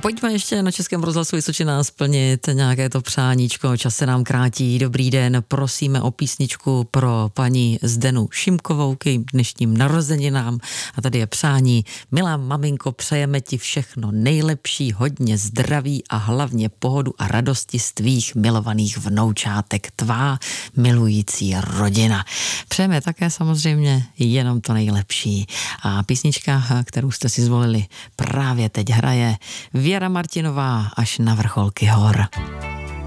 Pojďme ještě na Českém rozhlasu Vysočina splnit nějaké to přáníčko. Čas se nám krátí. Dobrý den, prosíme o písničku pro paní Zdenu Šimkovou k jejím dnešním narozeninám. A tady je přání. Milá maminko, přejeme ti všechno nejlepší, hodně zdraví a hlavně pohodu a radosti z tvých milovaných vnoučátek. Tvá milující rodina. Přejeme také samozřejmě jenom to nejlepší. A písnička, kterou jste si zvolili, právě teď hraje Věra Martinová, Až na vrcholky hor.